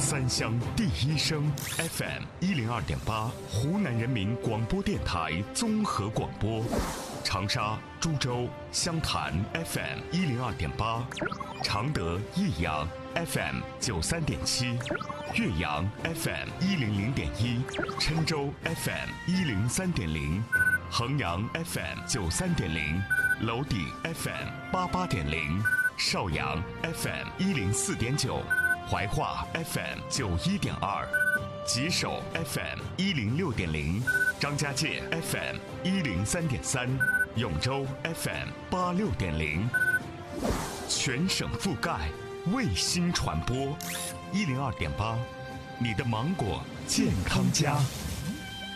三乡第一声 FM 102.8，湖南人民广播电台综合广播。长沙、株洲、湘潭 FM 102.8，常德、益阳 FM 93.7，岳阳 FM 100.1，郴州 FM 103.0，衡阳 FM 93.0，娄底 FM 88.0，邵阳 FM 104.9，怀化 FM 91.2，吉首 FM 106.0，张家界 FM 103.3，永州 FM 86.0，全省覆盖，卫星传播，102.8，你的芒果健康家。